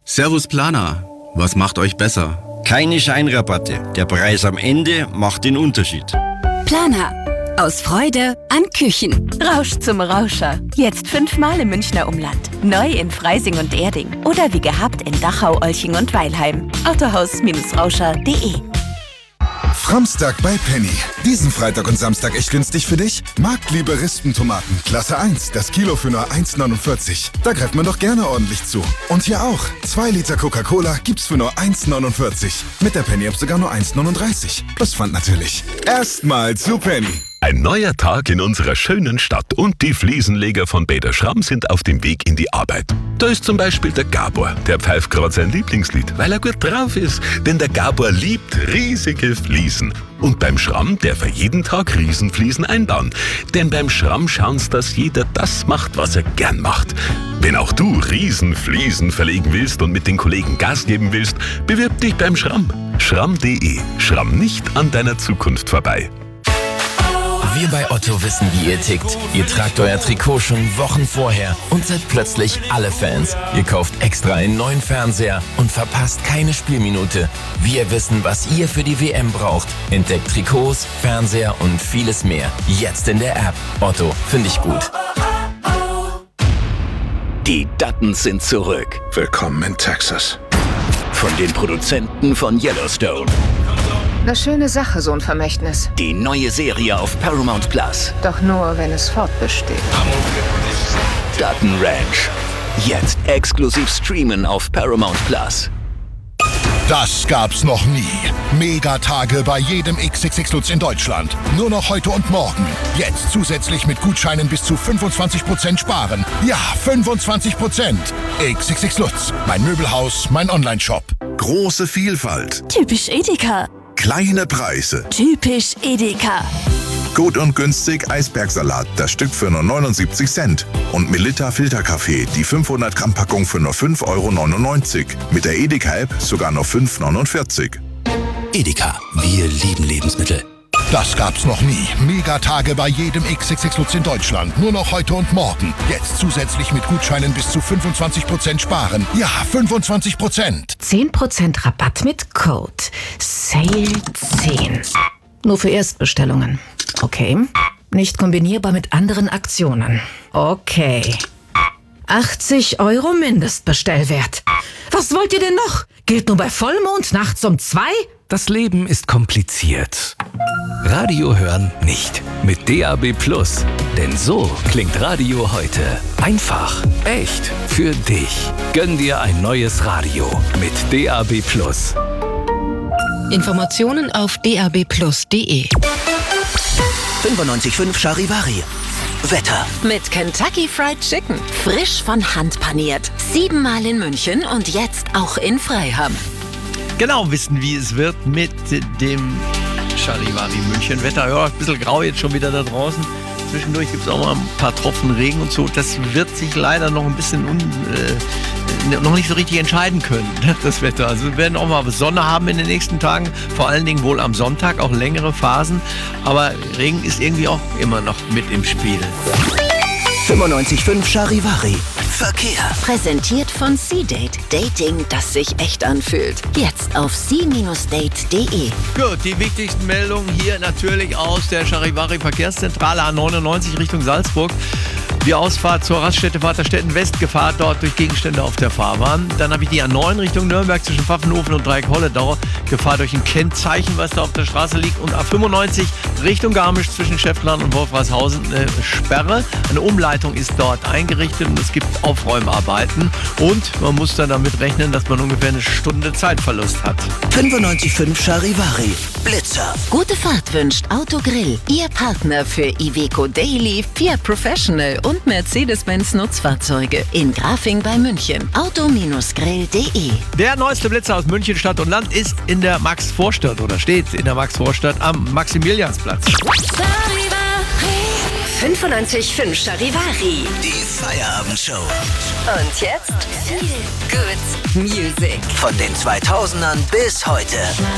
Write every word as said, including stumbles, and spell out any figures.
Servus Planer, was macht euch besser? Keine Scheinrabatte. Der Preis am Ende macht den Unterschied. Planer. Aus Freude an Küchen. Rausch zum Rauscher. Jetzt fünfmal im Münchner Umland. Neu in Freising und Erding. Oder wie gehabt in Dachau, Olching und Weilheim. Autohaus-rauscher punkt de. Framstag bei Penny. Diesen Freitag und Samstag echt günstig für dich? Marktliebe Rispentomaten, Klasse eins, das Kilo für nur eins neunundvierzig. Da greift man doch gerne ordentlich zu. Und hier auch, zwei Liter Coca-Cola gibt's für nur eins neunundvierzig. Mit der Penny-App sogar nur eins neununddreißig. Plus Pfand natürlich. Erstmal zu Penny. Ein neuer Tag in unserer schönen Stadt und die Fliesenleger von Bäder Schramm sind auf dem Weg in die Arbeit. Da ist zum Beispiel der Gabor, der pfeift gerade sein Lieblingslied, weil er gut drauf ist. Denn der Gabor liebt riesige Fliesen. Und beim Schramm darf er jeden Tag Riesenfliesen einbauen. Denn beim Schramm schauen's, dass jeder das macht, was er gern macht. Wenn auch du Riesenfliesen verlegen willst und mit den Kollegen Gas geben willst, bewirb dich beim Schramm. Schramm punkt de. Schramm nicht an deiner Zukunft vorbei. Wir bei Otto wissen, wie ihr tickt. Ihr tragt euer Trikot schon Wochen vorher und seid plötzlich alle Fans. Ihr kauft extra einen neuen Fernseher und verpasst keine Spielminute. Wir wissen, was ihr für die W M braucht. Entdeckt Trikots, Fernseher und vieles mehr. Jetzt in der App. Otto, finde ich gut. Die Duttons sind zurück. Willkommen in Texas. Von den Produzenten von Yellowstone. Eine schöne Sache, so ein Vermächtnis. Die neue Serie auf Paramount Plus. Doch nur, wenn es fortbesteht. Dutton Ranch. Jetzt exklusiv streamen auf Paramount Plus. Das gab's noch nie. Megatage bei jedem X X X Lutz in Deutschland. Nur noch heute und morgen. Jetzt zusätzlich mit Gutscheinen bis zu fünfundzwanzig Prozent sparen. Ja, fünfundzwanzig Prozent. X X X Lutz. Mein Möbelhaus, mein Onlineshop. Große Vielfalt. Typisch Edeka. Kleine Preise. Typisch Edeka. Gut und günstig Eisbergsalat, das Stück für nur neunundsiebzig Cent. Und Melitta Filterkaffee, die fünfhundert Gramm Packung für nur fünf Euro neunundneunzig. Mit der Edeka-App sogar nur fünf Euro neunundvierzig. Edeka, wir lieben Lebensmittel. Das gab's noch nie. Megatage bei jedem X X X Lutz in Deutschland. Nur noch heute und morgen. Jetzt zusätzlich mit Gutscheinen bis zu fünfundzwanzig Prozent sparen. Ja, fünfundzwanzig Prozent. zehn Prozent Rabatt mit Code Sale zehn. Nur für Erstbestellungen. Okay. Nicht kombinierbar mit anderen Aktionen. Okay. achtzig Euro Mindestbestellwert. Was wollt ihr denn noch? Gilt nur bei Vollmond nachts um zwei? Das Leben ist kompliziert. Radio hören nicht. Mit D A B Plus. Denn so klingt Radio heute. Einfach, echt, für dich. Gönn dir ein neues Radio mit D A B Plus. Informationen auf d a b plus punkt de. fünfundneunzig Komma fünf Charivari. Wetter. Mit Kentucky Fried Chicken. Frisch von Hand paniert. Siebenmal in München und jetzt auch in Freiham. Genau wissen, wie es wird mit dem Charivari München Wetter. Ja, ein bisschen grau jetzt schon wieder da draußen. Zwischendurch gibt es auch mal ein paar Tropfen Regen und so. Das wird sich leider noch ein bisschen un, äh, noch nicht so richtig entscheiden können, das Wetter. Also wir werden auch mal Sonne haben in den nächsten Tagen. Vor allen Dingen wohl am Sonntag, auch längere Phasen. Aber Regen ist irgendwie auch immer noch mit im Spiel. fünfundneunzig Komma fünf Charivari. Verkehr. Präsentiert von C-Date. Dating, das sich echt anfühlt. Jetzt auf c date punkt de. Gut, die wichtigsten Meldungen hier natürlich aus der Charivari Verkehrszentrale A neunundneunzig Richtung Salzburg. Die Ausfahrt zur Raststätte Vaterstetten West, Gefahr dort durch Gegenstände auf der Fahrbahn. Dann habe ich die A neun Richtung Nürnberg zwischen Pfaffenhofen und Dreieck-Holledau. Gefahr durch ein Kennzeichen, was da auf der Straße liegt. Und A fünfundneunzig Richtung Garmisch zwischen Schäftlarn und Wolfratshausen eine Sperre. Eine Umleitung ist dort eingerichtet und es gibt Aufräumarbeiten. Und man muss dann damit rechnen, dass man ungefähr eine Stunde Zeitverlust hat. fünfundneunzig Komma fünf Charivari. Blitzer. Gute Fahrt wünscht Autogrill. Ihr Partner für Iveco Daily, Fiat Professional und Mercedes-Benz Nutzfahrzeuge. In Grafing bei München. auto grill punkt de. Der neueste Blitzer aus München Stadt und Land ist in der Max-Vorstadt oder steht in der Max-Vorstadt am Maximiliansplatz. fünfundneunzig Komma fünf Charivari. Die Feierabendshow. Und jetzt Feel Good Music. Von den zweitausendern bis heute.